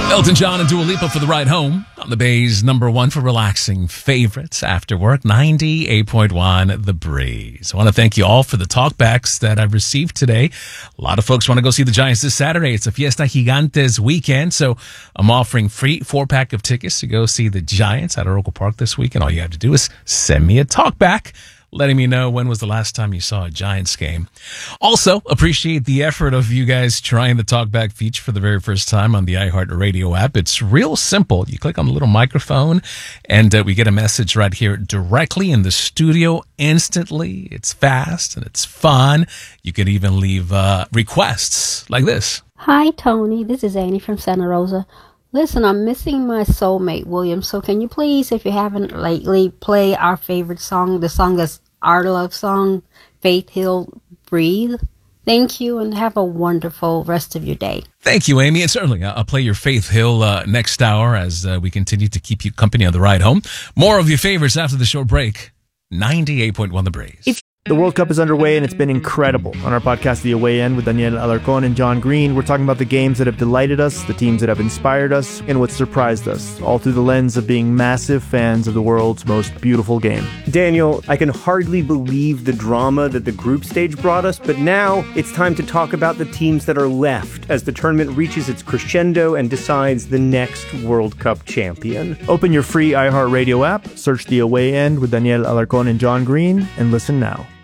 Elton John and Dua Lipa for the ride home on the Bay's number one for relaxing favorites after work, 98.1 The Breeze. I want to thank you all for the talkbacks that I've received today. A lot of folks want to go see the Giants this Saturday. It's a Fiesta Gigantes weekend, so I'm offering free 4-pack of tickets to go see the Giants at Oracle Park this weekend. All you have to do is send me a talkback, letting me know when was the last time you saw a Giants game. Also, appreciate the effort of you guys trying the talkback feature for the very first time on the iHeartRadio app. It's real simple. You click on the little microphone, and we get a message right here directly in the studio instantly. It's fast, and it's fun. You can even leave requests like this. Hi, Tony. This is Annie from Santa Rosa. Listen, I'm missing my soulmate, William, so can you please, if you haven't lately, play our favorite song, the song that's our love song, Faith Hill, Breathe? Thank you, and have a wonderful rest of your day. Thank you, Amy. And certainly, I'll play your Faith Hill next hour as we continue to keep you company on the ride home. More of your favorites after the short break. 98.1 The Breeze. The World Cup is underway, and it's been incredible. On our podcast, The Away End, with Daniel Alarcon and John Green, we're talking about the games that have delighted us, the teams that have inspired us, and what surprised us, all through the lens of being massive fans of the world's most beautiful game. Daniel, I can hardly believe the drama that the group stage brought us, but now it's time to talk about the teams that are left as the tournament reaches its crescendo and decides the next World Cup champion. Open your free iHeartRadio app, search The Away End with Daniel Alarcon and John Green, and listen now.